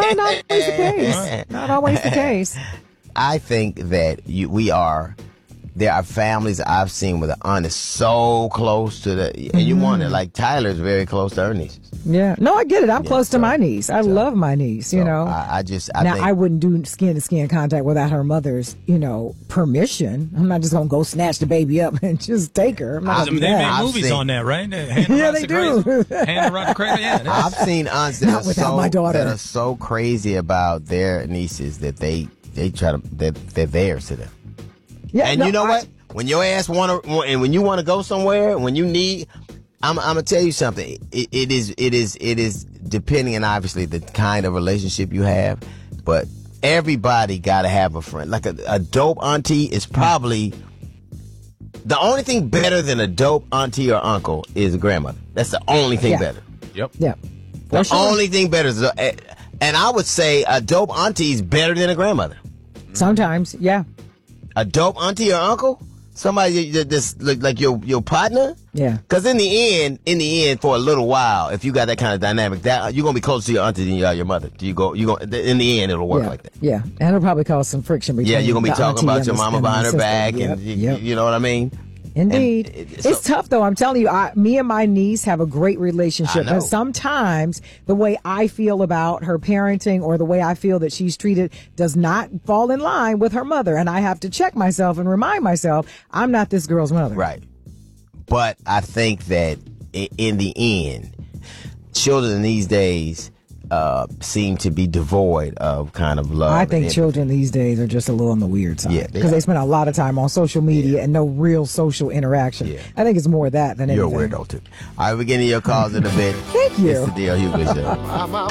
not always the case. Not always the case. I think that there are families I've seen where the aunt is so close to and you wonder, like Tyler's very close to her nieces. Yeah. No, I get it. I'm close to my niece. I love my niece, you know. I think I wouldn't do skin-to-skin contact without her mother's, permission. I'm not just going to go snatch the baby up and just take her. They made movies on that, right? Yeah, they do. Hannah Rock the Cradle, yeah. I've seen aunts that are so crazy about their nieces that they're theirs to them. Yeah, and you know what? When your ass and when you want to go somewhere, when you need, I'm gonna tell you something. It is depending on obviously the kind of relationship you have, but everybody gotta have a friend. Like a dope auntie is probably the only thing better than a dope auntie or uncle is a grandmother. That's the only thing better. Yep. Yeah. The only thing better is, and I would say a dope auntie is better than a grandmother. Sometimes, yeah. A dope auntie or uncle? Somebody that's like your partner? Yeah. Because in the end, for a little while, if you got that kind of dynamic, that you're gonna be closer to your auntie than you are your mother. In the end, it'll work like that. Yeah, and it'll probably cause some friction between. Yeah, you're gonna be talking about your mama behind her back, Yep. and you know what I mean. Indeed. It's tough, though. I'm telling you, me and my niece have a great relationship. And sometimes the way I feel about her parenting or the way I feel that she's treated does not fall in line with her mother. And I have to check myself and remind myself, I'm not this girl's mother. Right. But I think that in the end, children these days seem to be devoid of kind of love. I think children these days are just a little on the weird side. Yeah, because they spend a lot of time on social media and no real social interaction. Yeah. I think it's more of that than anything. You're a weirdo, too. All right, we're getting your calls in a bit. Thank you. It's the D.L. Hughley Show.